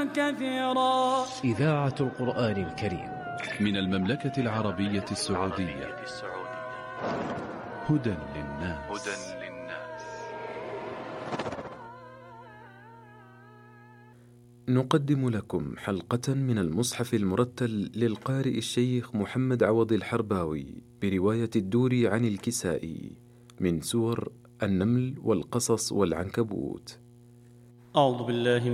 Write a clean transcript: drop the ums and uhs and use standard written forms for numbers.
كثيرا. إذاعة القرآن الكريم من المملكة العربية السعودية. هدى للناس. نقدم لكم حلقة من المصحف المرتل للقارئ الشيخ محمد عوض الحرباوي برواية الدوري عن الكسائي من سور النمل والقصص والعنكبوت. أعوذ بالله